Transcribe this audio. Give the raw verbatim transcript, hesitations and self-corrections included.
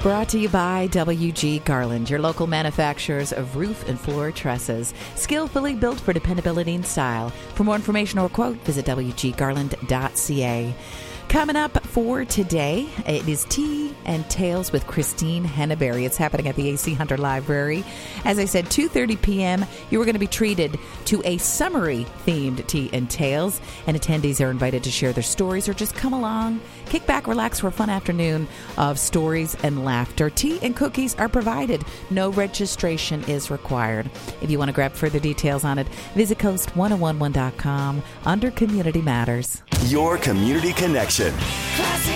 Brought to you by W G Garland, your local manufacturers of roof and floor trusses. Skillfully built for dependability and style. For more information or quote, visit w g garland dot c a. Coming up for today, it is Tea and Tales with Christine Henneberry. It's happening at the A C Hunter Library. As I said, two thirty p.m., you are going to be treated to a summary-themed Tea and Tales, and attendees are invited to share their stories or just come along, kick back, relax for a fun afternoon of stories and laughter. Tea and cookies are provided. No registration is required. If you want to grab further details on it, visit coast ten eleven dot com under Community Matters. Your community connection.